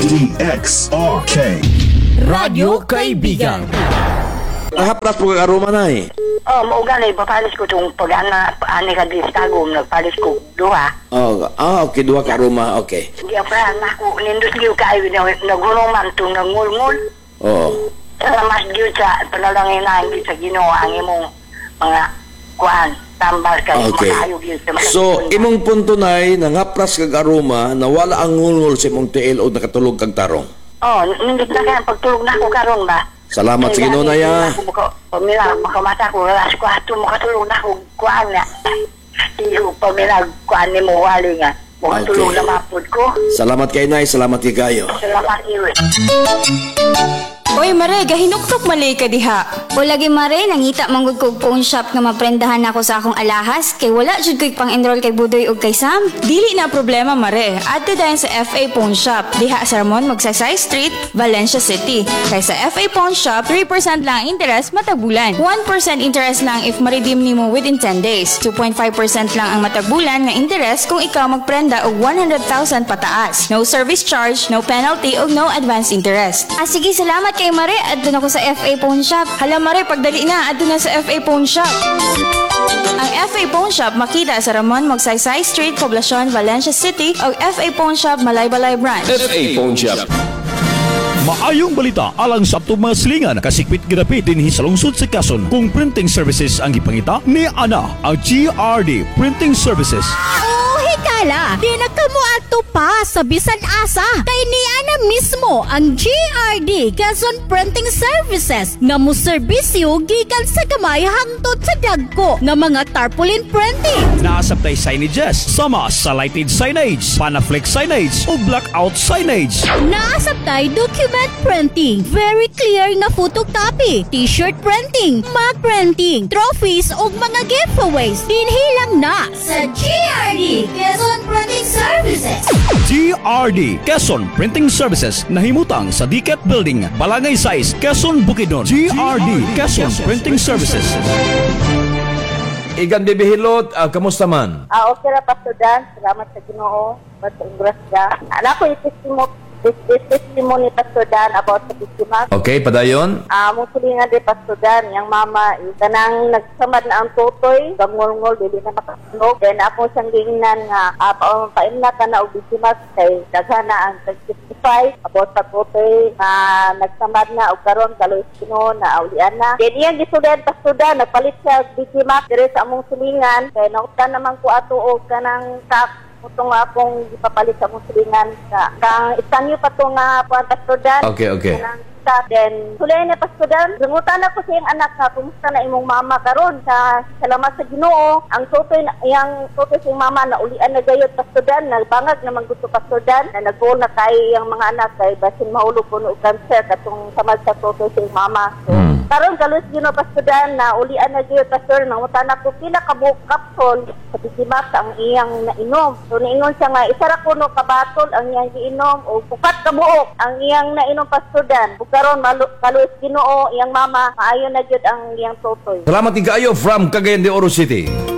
DXRK Radyo Kaibigan. Nahapras po kagaruma na eh. Oh, maugali, papalis ko itong pag-ana, ani ka di stagom, nagpalis ko duha. Okay, duha karuma, okay. Hindi ako ako, nindot liw kayo, nagulong man itong nangulngul. Oo. Salamat yun sa panalangin na hindi sa ginawa ang imong mga kuhan, tambal kayo, Okay. makayog yun sa mga So, sekunda. imong punto na nangapras kag aroma na wala ang ngulngul sa imong tiil o nakatulog kag tarong. Oh, nindot na kaya pagtulog na ako karon ba? Salamat sa Ginoo na ya. Pamila, makamata ko, alas 4, makatulog na ako, kuhan na. Iyo, pamila, kuhan ni mo, wali nga. Makatulog Okay. na mapod ko. Salamat kay Nay, salamat kay kayo. Salamat iyo. Oy Mare, gahinuktok mali ka diha. O lagi mare, nangita manggod kog phone shop nga maprendahan ako sa akong alahas kay wala jud ko'y pang-enroll kay Budoy ug kay Sam. Dili na problema Mare. Adto dayon sa FA Pawn Shop. Diha sa Ramon Magsaysay Street, Valencia City. Kay sa FA Pawn Shop, 3% lang ang interest matag bulan. 1% interest lang if ma-redeem nimo within 10 days. 2.5% lang ang matag bulan nga interest kung ikaw magprenda og 100,000 pataas. No service charge, no penalty ug no advance interest. Sige, salamat kay Mare. Adto na ko sa FA Pawn Shop. Hala Mare, pagdali na, adto na sa FA Pawn Shop. Ang FA Pawn Shop makita sa Ramon Magsaysay Street, Poblacion, Valencia City o FA Pawn Shop, Malaybalay Branch. FA Pawn Shop. Maayong balita alang sa atong mga silingan kasikpit ginapit dinhi sa lungsod sa Quezon kung printing services ang gipangita ni Ana ang GRD Printing Services. Higala, di nagkamo ato pa sa bisan asa. Kay niana mismo ang GRD Quezon Printing Services nga mo serbisyo gikan sa gamay hangtod sa dagko nga mga tarpaulin printing. Naasabtay signages sama sa lighted signage, panaflex signage o blackout signage. Naasabtay document printing, very clear nga photocopy, t-shirt printing, mug printing, trophies ug mga giveaways. Dinhilang na sa GRD Quezon Printing Services. GRD Quezon Printing Services nahimutang sa Diket Building, Balangay 6, Quezon, Bukidnon. GRD Quezon Printing Services. Igan bibihilot, kamusta man? Okay ra Pastor Dan, salamat sa Ginoo. Basta grasya. Anak ko testimony Pastor Dan about sa biktima. Okay, padayon. Muli nga di Pastor Dan, yung mama, kanang nagsamad na ang tutoy, gamulngol, dili na makatulog. Then ako siyang giingnan nga, paimna ka na og biktima kay daghana ang 65 about sa tutoy na nagsamad na og karon kaloy sino na aulian na. Then iyang gisudan Pastor Dan, nagpalit siya og biktima dire sa among sulingan kay nautan naman ko ato og kanang itong akong ipapalit sa mong silingan kang istanyo pa ito nga Pastor Dan. Okay. Then, sulay na Pastor Dan, lungutan ako sa iyang anak nga, kumusta na imong mama karon sa salamat sa Ginoo. Ang tutoy sa iyang mama na ulian na gayod Pastor Dan, nagbangag naman gusto Pastor Dan, na nag-goal na kay iyang mga anak kay basin mahulog po no cancer katong samad sa tutoy sa iyang mama. So, karon kalos Ginoo Pastor Dan na ulian na gayod Pastor, nangutan ako pila ka buok kapson sa bisimak ang iyang nainom. So, naingon siya nga, isa ra kuno kabatol ang iyang giinom o pukat ka buok ang iyang nainom Pastor Dan. Karon kaluis Ginoo iyang mama maayo na gyud ang iyang tutoy. Salamat kayo from Cagayan de Oro City.